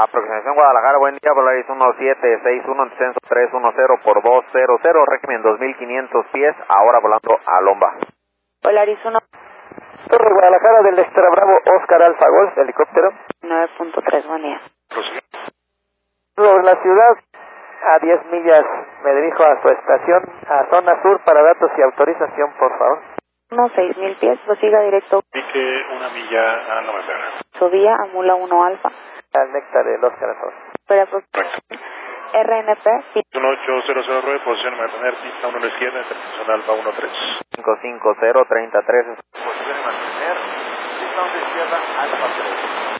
Aproximación Guadalajara, buen día, Polaris 1761, descenso 310 por 200, régimen 2500 pies, ahora volando a Lomba. Polaris 1. Torre Guadalajara del Extra Bravo, Oscar Alfa Golf, helicóptero. 9.3, buen día. Sobre la ciudad, a 10 millas, me dirijo a su estación, a zona sur, para datos y autorización, por favor. Unos 6,000 pies, prosiga directo. Indique 1 milla a 90. Subía a Mula 1 Alfa. Al néctar del Oscar Alfa. Espera, Correcto. RNP, 1800, posición mantener, pista 1 a la izquierda, intercepción alfa 13. 550, 33. Posición mantener, pista 1 a la izquierda, alfa 3.